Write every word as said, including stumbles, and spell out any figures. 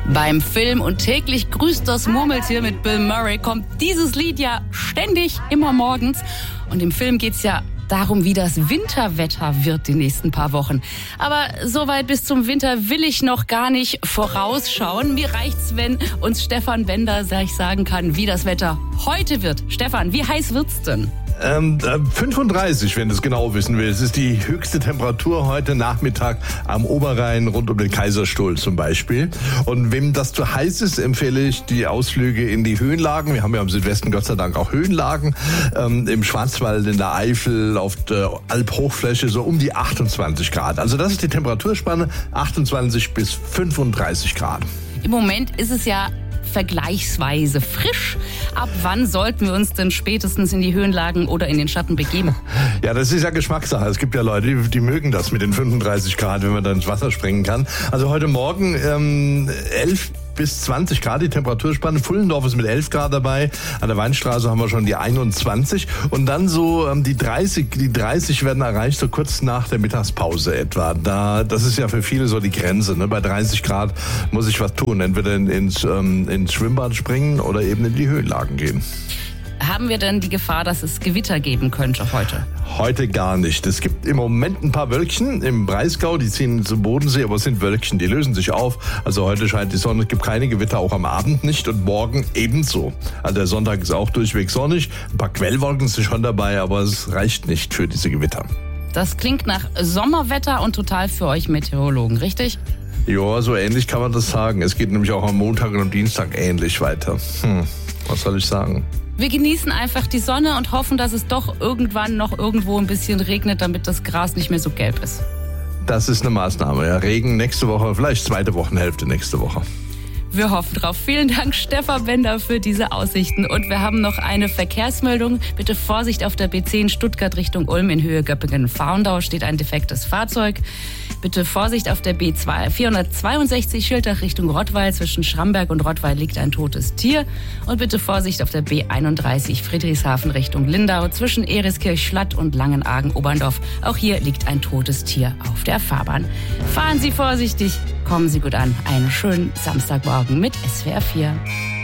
Beim Film Und täglich grüßt das Murmeltier mit Bill Murray kommt dieses Lied ja ständig, immer morgens. Und im Film geht's ja darum, wie das Winterwetter wird die nächsten paar Wochen. Aber so weit bis zum Winter will ich noch gar nicht vorausschauen. Mir reicht's, wenn uns Stefan Bender gleich sagen kann, wie das Wetter heute wird. Stefan, wie heiß wird's denn? Ähm, fünfunddreißig, wenn du es genau wissen willst. Es ist die höchste Temperatur heute Nachmittag am Oberrhein rund um den Kaiserstuhl zum Beispiel. Und wem das zu heiß ist, empfehle ich die Ausflüge in die Höhenlagen. Wir haben ja im Südwesten Gott sei Dank auch Höhenlagen. Ähm, Im Schwarzwald, in der Eifel, auf der Alphochfläche so um die achtundzwanzig Grad. Also das ist die Temperaturspanne, achtundzwanzig bis fünfunddreißig Grad. Im Moment ist es ja vergleichsweise frisch. Ab wann sollten wir uns denn spätestens in die Höhenlagen oder in den Schatten begeben? Ja, das ist ja Geschmackssache. Es gibt ja Leute, die, die mögen das mit den fünfunddreißig Grad, wenn man dann ins Wasser springen kann. Also heute Morgen ähm, elf bis zwanzig Grad die Temperaturspanne. Pfullendorf ist mit elf Grad dabei. An der Weinstraße haben wir schon die einundzwanzig. Und dann so ähm, die dreißig. Die dreißig werden erreicht so kurz nach der Mittagspause etwa. Da, das ist ja für viele so die Grenze. Ne? Bei dreißig Grad muss ich was tun. Entweder in, ins, ähm, ins Schwimmbad springen oder eben in die Höhenlagen gehen. Haben wir denn die Gefahr, dass es Gewitter geben könnte heute? Heute gar nicht. Es gibt im Moment ein paar Wölkchen im Breisgau, die ziehen zum Bodensee, aber es sind Wölkchen, die lösen sich auf. Also heute scheint die Sonne, es gibt keine Gewitter, auch am Abend nicht und morgen ebenso. Also der Sonntag ist auch durchweg sonnig, ein paar Quellwolken sind schon dabei, aber es reicht nicht für diese Gewitter. Das klingt nach Sommerwetter und total für euch Meteorologen, richtig? Ja, so ähnlich kann man das sagen. Es geht nämlich auch am Montag und am Dienstag ähnlich weiter. Hm, was soll ich sagen? Wir genießen einfach die Sonne und hoffen, dass es doch irgendwann noch irgendwo ein bisschen regnet, damit das Gras nicht mehr so gelb ist. Das ist eine Maßnahme. Ja, Regen nächste Woche, vielleicht zweite Wochenhälfte nächste Woche. Wir hoffen drauf. Vielen Dank, Stefan Bender, für diese Aussichten. Und wir haben noch eine Verkehrsmeldung. Bitte Vorsicht auf der B zehn Stuttgart Richtung Ulm in Höhe Göppingen-Fahrndau steht ein defektes Fahrzeug. Bitte Vorsicht auf der B vierhundertzweiundsechzig Schildach Richtung Rottweil. Zwischen Schramberg und Rottweil liegt ein totes Tier. Und bitte Vorsicht auf der B einunddreißig Friedrichshafen Richtung Lindau. Zwischen Eriskirch-Schlatt und Langenargen-Oberndorf. Auch hier liegt ein totes Tier auf der Fahrbahn. Fahren Sie vorsichtig, kommen Sie gut an. Einen schönen Samstagmorgen mit S W R vier.